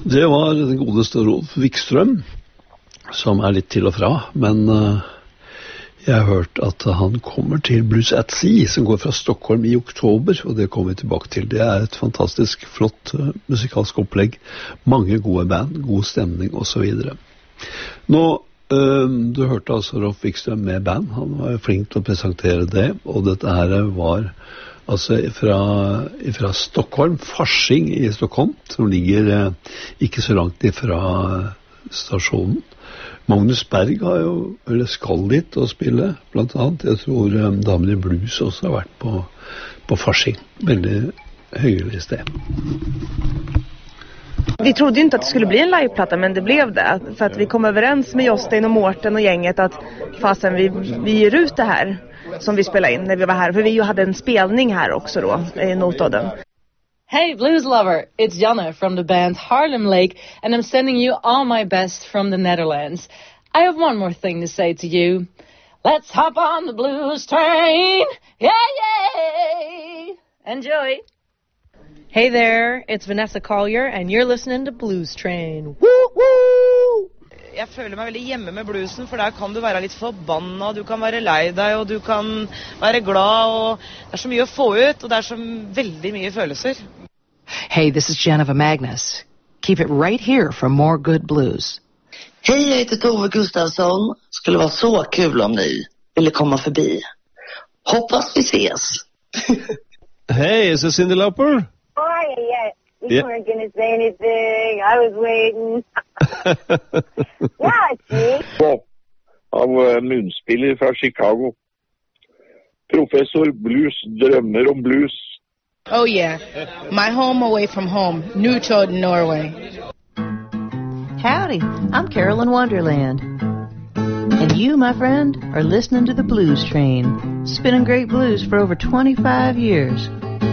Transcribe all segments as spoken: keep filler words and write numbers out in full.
Det var den godeste Rolf Wikström, som er litt til og fra, men uh, jeg har hørt at han kommer til Blues at Sea, som går fra Stockholm i oktober, og det kommer vi tilbake til. Det er et fantastisk flott uh, musikalsk opplegg, mange gode band, god stemning og så videre. Nå, uh, du hørte altså Rolf Wikström med band, han var flink til å presentere det, og dette her var altså fra, fra Stockholm, Farsing i Stockholm, som ligger uh, ikke så langt ifra stasjonen. Magnus Berg har jo, eller skal dit å spille, blant annet. Jeg tror um, Damer i Blues også har vært på, på Farsing. Veldig hyggelig sted. Vi trodde ju inte att det skulle bli en liveplatta, men det blev det. För att vi kom överens med Jostein och Mårten och gänget att fasen vi, vi ger ut det här som vi spelade in när vi var här. För vi ju hade en spelning här också då, i Notodden. Hey blues lover, it's Janne from the band Harlem Lake, and I'm sending you all my best from the Netherlands. I have one more thing to say to you. Let's hop on the blues train. Yeah, yeah. Enjoy. Hey there, it's Vanessa Collier, and you're listening to Blues Train. Woo, woo! Jeg føler meg veldig hjemme med bluesen, for der kan du være litt forbanna, du kan være lei deg, og du kan være glad, og det er så mye å få ut, og det er så veldig mye følelser. Hey, this is Jennifer Magnus. Keep it right here for more good blues. Hej, jag heter Tove Gustafsson. Skulle vara så kul om ni ville komma förbi. Hoppas vi ses. Hey, is this Cyndi Lauper? Hi, yeah. You yeah. weren't going to say anything. I was waiting. Yeah, gee. Av uh, munnspiller fra Chicago. Professor Blues drømmer om blues. Oh, yeah. My home away from home. Newtown, Norway. Howdy, I'm Carolyn Wonderland. And you, my friend, are listening to the Blues Train, spinning great blues for over twenty-five years.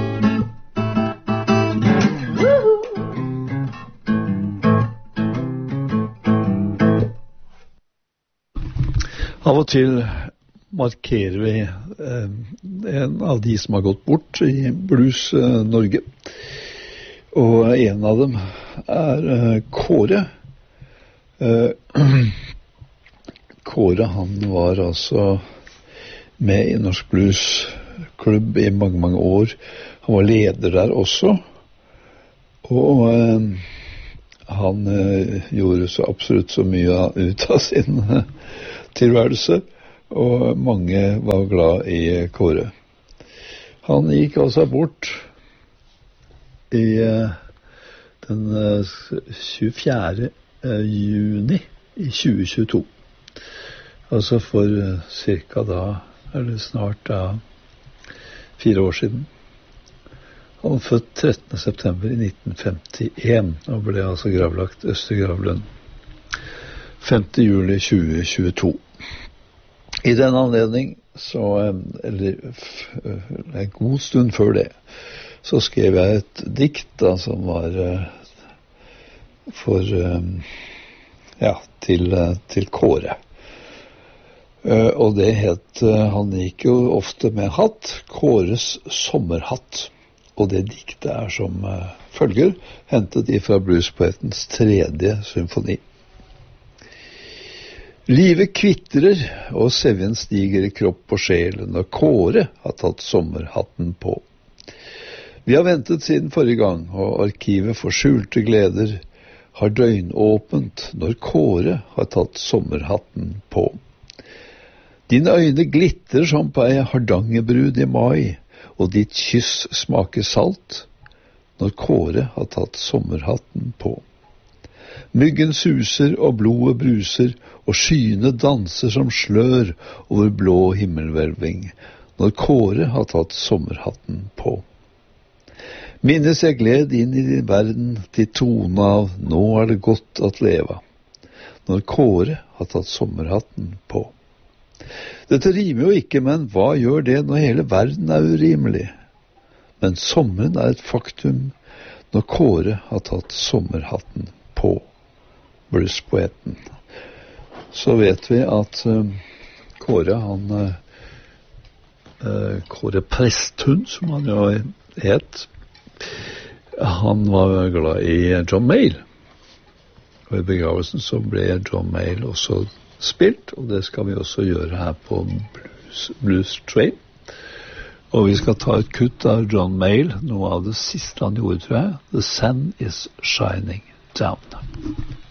Av og til markerer vi eh, en av de som har gått bort i Blues eh, Norge. Og en av dem er eh, Kåre. Eh, Kåre, han var altså med i Norsk Bluesklubb i mange, mange år. Han var leder der også. Og eh, han eh, gjorde så absolutt så mye ut av sin eh, tilværelse, og mange var glad i Kåre. Han gikk altså bort i uh, den uh, tjuefjerde uh, juni i tjue tjueto. Altså for uh, cirka da, eller snart da, fire år siden. Han var født trettende september i nitten femtien, og ble altså gravlagt Østergravlund femte juli tjue tjueto. I den anledning, så, eller en god stund før det, så skrev jeg et dikt da, som var for, ja, til, til Kåre. Og det het, han gikk jo ofte med hatt, Kåres sommerhatt. Og det diktet er som følger, hentet ifra bluespoetens tredje symfoni. Livet kvitrer, og sevjen stiger i kropp og sjel når Kåre har tatt sommerhatten på. Vi har ventet siden forrige gang, og arkivet for skjulte gleder har døgnåpent når Kåre har tatt sommerhatten på. Dine øyne glitter som på ei hardangerbrud i mai, og ditt kyss smaker salt når Kåre har tatt sommerhatten på. Myggen suser og blodet bruser, og skyene danser som slør over blå himmelhvelving, når Kåre har tatt sommerhatten på. Minnes jeg gled inn i din verden til tone av nå er det godt at leva, når Kåre har tatt sommerhatten på. Dette rimer jo ikke, men hva gjør det når hele verden er urimelig? Men sommeren er et faktum når Kåre har tatt sommerhatten på. Bluespoeten. Så vet vi at uh, Kåre, han uh, Kåre Presthund, som han jo het, han var glad i John Mayall. Og i begravelsen så ble John Mayall også spilt, og det skal vi også gjøre her på Blues, Blues Train. Og vi skal ta et kutt av John Mayall, noe av det siste han gjorde, tror jeg. The sun is shining down.